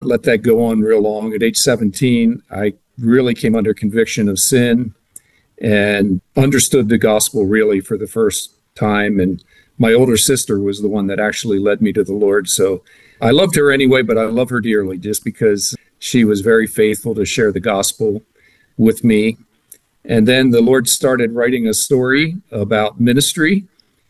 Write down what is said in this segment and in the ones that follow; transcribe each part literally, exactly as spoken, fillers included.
let that go on real long. At age seventeen, I really came under conviction of sin and understood the gospel really for the first time. And my older sister was the one that actually led me to the Lord. So I loved her anyway, but I love her dearly just because she was very faithful to share the gospel with me. And then the Lord started writing a story about ministry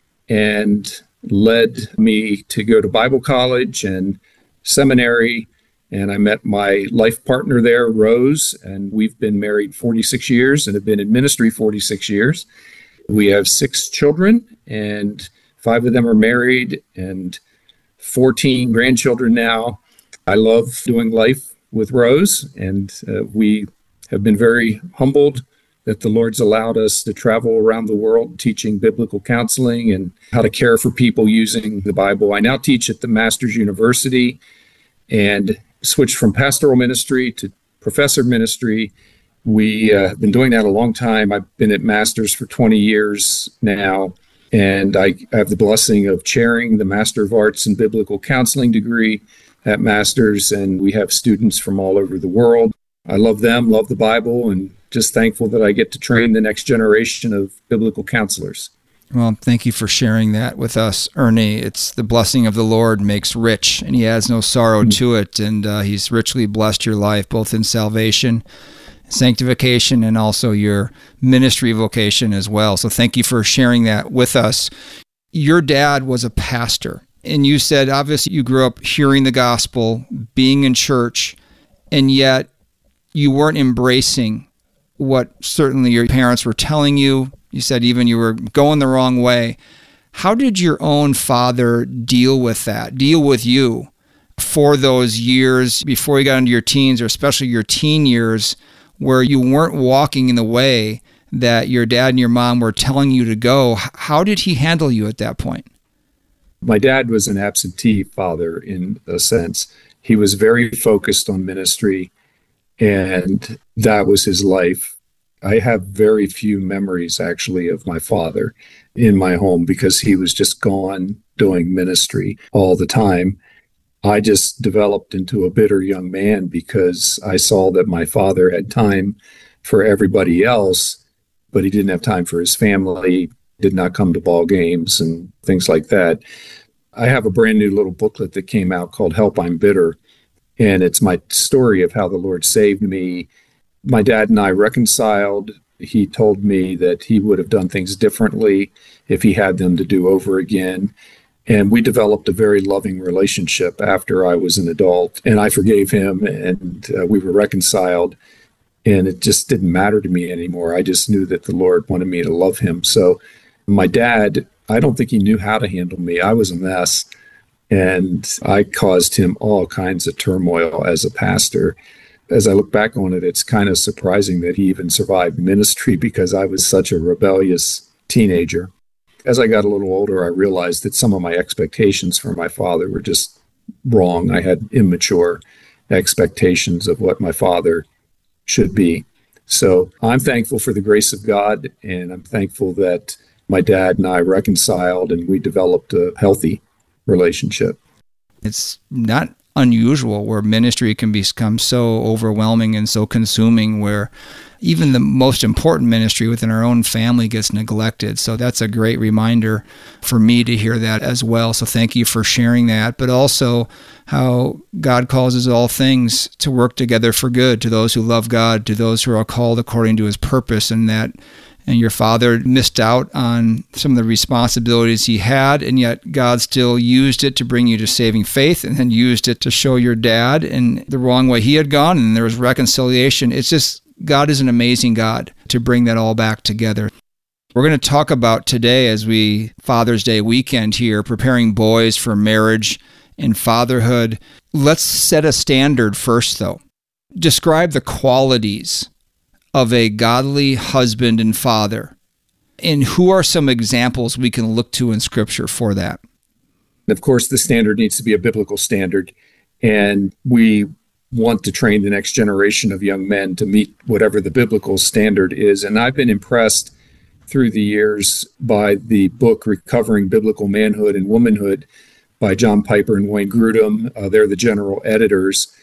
and led me to go to Bible college and seminary. And I met my life partner there, Rose, and we've been married forty-six years and have been in ministry forty-six years. We have six children, and five of them are married, and fourteen grandchildren now. I love doing life with Rose, and uh, we have been very humbled that the Lord's allowed us to travel around the world teaching biblical counseling and how to care for people using the Bible. I now teach at the Masters University and switched from pastoral ministry to professor ministry. We uh, have been doing that a long time. I've been at Masters for twenty years now, and I have the blessing of chairing the Master of Arts in Biblical Counseling degree at Masters, and we have students from all over the world. I love them, love the Bible, and just thankful that I get to train the next generation of biblical counselors. Well, thank you for sharing that with us, Ernie. It's the blessing of the Lord makes rich, and he adds no sorrow mm-hmm. to it. And uh, he's richly blessed your life, both in salvation, sanctification, and also your ministry vocation as well. So thank you for sharing that with us. Your dad was a pastor, and you said, obviously, you grew up hearing the gospel, being in church, and yet you weren't embracing what certainly your parents were telling you. You said even you were going the wrong way. How did your own father deal with that, deal with you for those years before you got into your teens, or especially your teen years, where you weren't walking in the way that your dad and your mom were telling you to go? How did he handle you at that point? My dad was an absentee father in a sense. He was very focused on ministry, and that was his life. I have very few memories, actually, of my father in my home because he was just gone doing ministry all the time. I just developed into a bitter young man because I saw that my father had time for everybody else, but he didn't have time for his family, did not come to ball games and things like that. I have a brand new little booklet that came out called Help, I'm Bitter. And it's my story of how the Lord saved me. My dad and I reconciled. He told me that he would have done things differently if he had them to do over again. And we developed a very loving relationship after I was an adult. And I forgave him, and uh, we were reconciled. And it just didn't matter to me anymore. I just knew that the Lord wanted me to love him. So my dad, I don't think he knew how to handle me. I was a mess. And I caused him all kinds of turmoil as a pastor. As I look back on it, it's kind of surprising that he even survived ministry because I was such a rebellious teenager. As I got a little older, I realized that some of my expectations for my father were just wrong. I had immature expectations of what my father should be. So I'm thankful for the grace of God, and I'm thankful that my dad and I reconciled and we developed a healthy relationship. It's not unusual where ministry can become so overwhelming and so consuming where even the most important ministry within our own family gets neglected. So that's a great reminder for me to hear that as well. So thank you for sharing that, but also how God causes all things to work together for good to those who love God, to those who are called according to his purpose, and that and your father missed out on some of the responsibilities he had, and yet God still used it to bring you to saving faith, and then used it to show your dad in the wrong way he had gone, and there was reconciliation. It's just, God is an amazing God to bring that all back together. We're going to talk about today, as we Father's Day weekend here, preparing boys for marriage and fatherhood. Let's set a standard first, though. Describe the qualities of a godly husband and father, and who are some examples we can look to in Scripture for that? Of course, the standard needs to be a biblical standard, and we want to train the next generation of young men to meet whatever the biblical standard is. And I've been impressed through the years by the book Recovering Biblical Manhood and Womanhood by John Piper and Wayne Grudem. Uh, they're the general editors.